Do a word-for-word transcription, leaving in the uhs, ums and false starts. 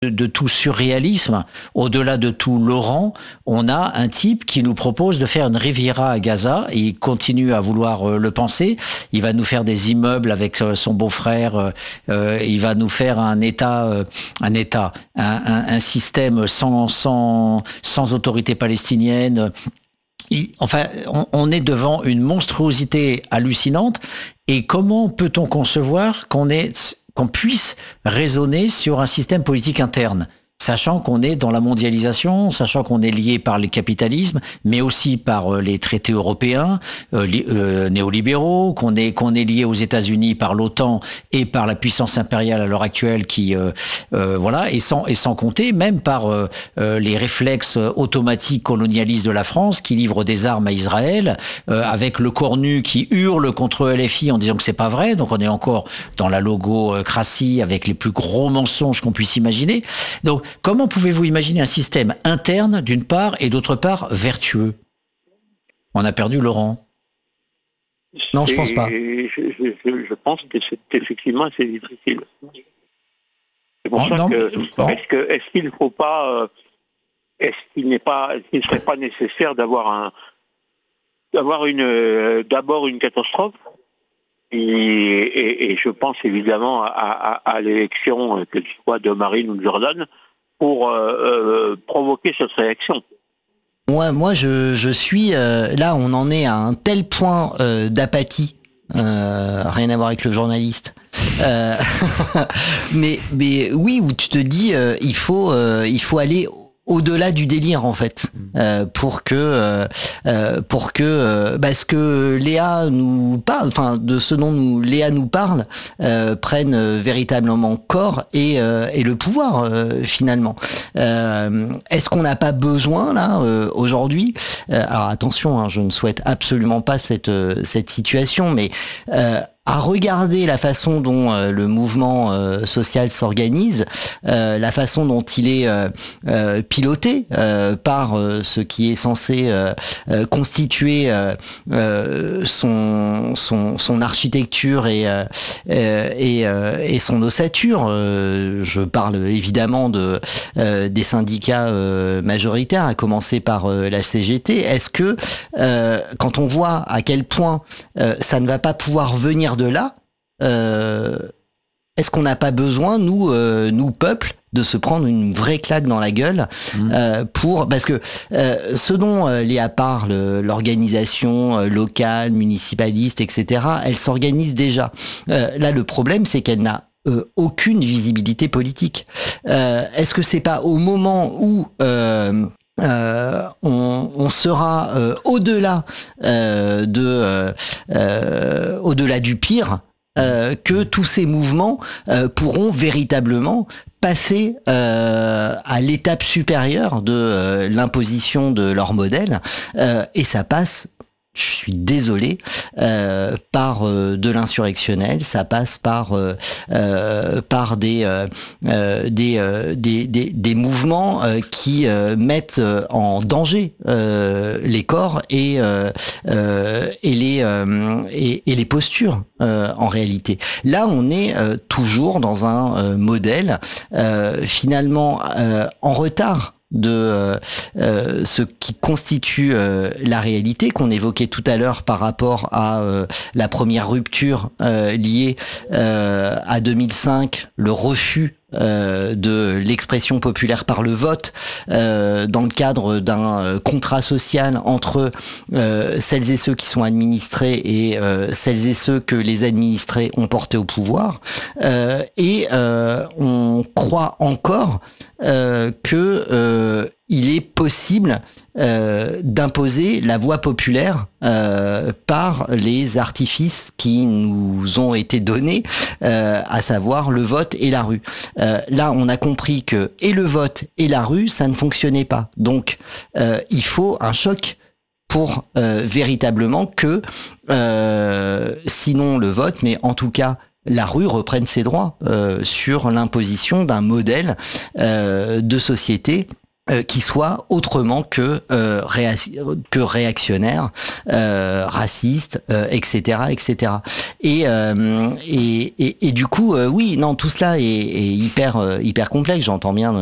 de, de tout surréalisme, au-delà de tout Laurent, on a un type qui nous propose de faire une Riviera à Gaza, et il continue à vouloir euh, le penser. Il va nous faire des immeubles avec euh, son beau-frère, euh, il va nous faire un État, euh, un État, un, un, un système sans, sans, sans autorité palestinienne. Il, enfin, on, on est devant une monstruosité hallucinante. Et comment peut-on concevoir qu'on ait qu'on puisse raisonner sur un système politique interne, sachant qu'on est dans la mondialisation, sachant qu'on est lié par le capitalisme, mais aussi par les traités européens, euh, euh, néolibéraux, qu'on est, qu'on est lié aux États-Unis par l'OTAN et par la puissance impériale à l'heure actuelle, qui, euh, euh, voilà, et sans, et sans compter même par euh, euh, les réflexes automatiques colonialistes de la France, qui livre des armes à Israël, euh, avec le cornu qui hurle contre L F I en disant que c'est pas vrai. Donc on est encore dans la logocratie avec les plus gros mensonges qu'on puisse imaginer. Donc, comment pouvez-vous imaginer un système interne, d'une part, et d'autre part, vertueux? On a perdu Laurent. Non, je pense pas. Je, je, je pense que c'est effectivement assez difficile. C'est pour oh, ça non, que, bon. est-ce que est-ce qu'il ne faut pas, euh, est-ce qu'il n'est pas, est-ce qu'il ne serait pas nécessaire d'avoir un, d'avoir une, euh, d'abord une catastrophe, et, et, et je pense évidemment à, à, à l'élection, que ce soit de Marine ou de Jordan, pour euh, euh, provoquer cette réaction. Moi, moi je, je suis... Euh, là, on en est à un tel point euh, d'apathie, euh, rien à voir avec le journaliste. Euh, mais, mais oui, où tu te dis, euh, il faut, euh, il faut aller au-delà du délire, en fait, euh, pour que, euh, euh, pour que, euh, parce que Léa nous parle, enfin, de ce dont nous, Léa nous parle, euh, prenne euh, véritablement corps et, euh, et le pouvoir, euh, finalement. Euh, est-ce qu'on n'a pas besoin, là, euh, aujourd'hui, euh, alors attention, hein, je ne souhaite absolument pas cette, euh, cette situation, mais, euh, à regarder la façon dont euh, le mouvement euh, social s'organise, euh, la façon dont il est euh, euh, piloté euh, par euh, ce qui est censé euh, euh, constituer euh, euh, son, son son architecture et euh, et, euh, et son ossature. Euh, je parle évidemment de euh, des syndicats euh, majoritaires, à commencer par euh, la C G T. Est-ce que euh, quand on voit à quel point euh, ça ne va pas pouvoir venir de là, euh, est-ce qu'on n'a pas besoin, nous, euh, nous peuple, de se prendre une vraie claque dans la gueule mmh. euh, pour parce que euh, ce dont euh, Léa parle, l'organisation euh, locale, municipaliste, et cetera, elle s'organise déjà. Euh, là, le problème, c'est qu'elle n'a euh, aucune visibilité politique. Euh, est-ce que c'est pas au moment où euh, Euh, on, on sera euh, au-delà euh, de euh, euh, au-delà du pire, euh, que tous ces mouvements euh, pourront véritablement passer euh, à l'étape supérieure de euh, l'imposition de leur modèle, euh, et ça passe, je suis désolé, euh, par euh, de l'insurrectionnel, ça passe par euh, euh, par des, euh, euh, des, euh, des des des mouvements euh, qui euh, mettent euh, en danger euh, les corps et euh, euh, et les euh, et, et les postures euh, en réalité. Là, on est euh, toujours dans un euh, modèle euh, finalement euh, en retard de euh, euh, ce qui constitue euh, la réalité qu'on évoquait tout à l'heure par rapport à euh, la première rupture euh, liée euh, à deux mille cinq, le refus euh, de l'expression populaire par le vote euh, dans le cadre d'un euh, contrat social entre euh, celles et ceux qui sont administrés et euh, celles et ceux que les administrés ont portés au pouvoir, euh, et euh, on croit encore euh, que euh, il est possible euh, d'imposer la voix populaire euh, par les artifices qui nous ont été donnés, euh, à savoir le vote et la rue. Euh, là, on a compris que et le vote et la rue, ça ne fonctionnait pas. Donc, euh, il faut un choc pour euh, véritablement que, euh, sinon le vote, mais en tout cas la rue reprenne ses droits euh, sur l'imposition d'un modèle euh, de société euh, qui soit autrement que euh, réac- que réactionnaire, euh, raciste, euh, et cetera, et cetera. Et euh, et, et et du coup, euh, oui, non, tout cela est, est hyper euh, hyper complexe. J'entends bien